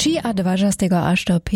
23 až do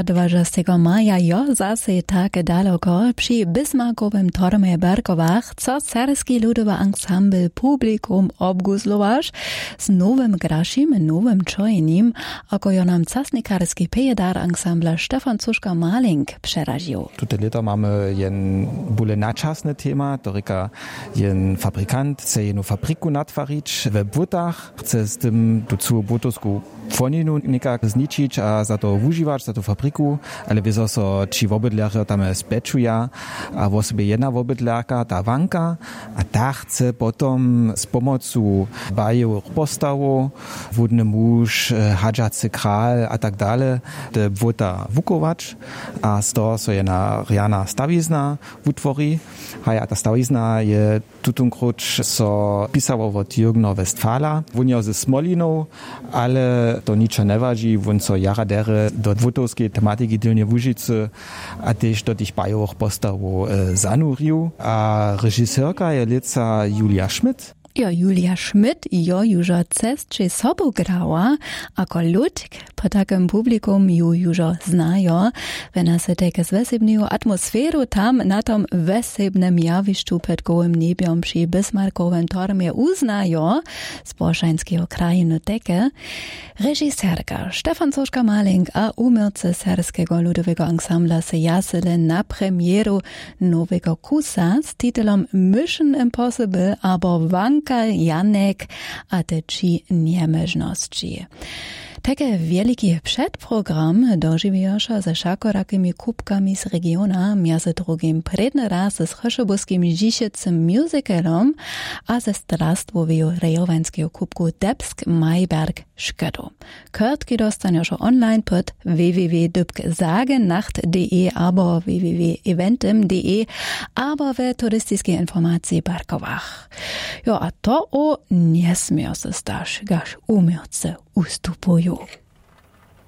25 maja jo zase tak daleko przy Bismarckowym tormie Berkowach, co Serbski ludowy ensemble publikum obguzlowaš z nowym graszim, nowym czojenim, ako jo nam casnikarski pejedar ensembla Stefan Zuschka-Maling przeraził. Tutaj lata mamy jen bóle naczasne tema, to ryka jen fabrykant chce jenu fabryku natwarić we butach, chce z tym do całą butowsku foninu nikak zničić a za to używać, za to fabryku, ale wiedzą so, ci wobydlerze tam speczuja, a w sobie jedna wobydlerka, ta wanka, a ta chce potom z pomocą bajów postawu, wódny mąż, hadżacy kral, a tak dalej, te wóda wukować, a z toho so jedna riana stawizna utwori, a ta stawizna je tutunkruć so pisało od Jürgena Westfala, wunio ze Smoliną, ale to niczo nie wadzi, wun so jaradere do wutowskiej tematyki Tylnie Łużycy, a też do tych bajowych postawu zanurił, a reżyserka je lica Julia Schmidt. Jo, Julia Schmidt jo jużo cestrzy sobu grała, ako ludk po takim publikum ju jużo znajo, wena se teke zwesebniu atmosferu tam na tom wesebnym jawiszczu pod gołym niebiom przy Bismarckowym tormie uznajo z Borszańskiego krajinu teke, reżyserka Stefan Zuschka-Maling a umirce Serbskiego ludowego ensembla se jasyle na premieru nowego kusa z tytułem Mission Impossible, abo Wanka Janek a te trzy niemożności. Takie wielki przedprogram dożywiosza ze szakorakimi kubkami z regiona, między drugim predny raz z chrzebuskim dziesięcym musicalom, a ze strastwowiu rejowanskiego kubku Debsk Majberg Szkodu. Kurtki dostaniesz online pod www.sagenacht.de abo www.eventim.de abo w turystycznej informacji Barkowach. Jo, a to o nie śmiał się stasz, gaż umiałce ustupują.